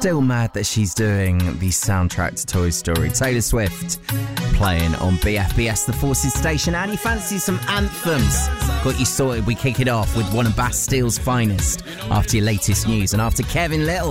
still mad that she's doing the soundtrack to Toy Story. Taylor Swift playing on BFBS, the Forces station. And you fancy some anthems? Got you sorted. We kick it off with one of Bastile's finest after your latest news and after Kevin Little.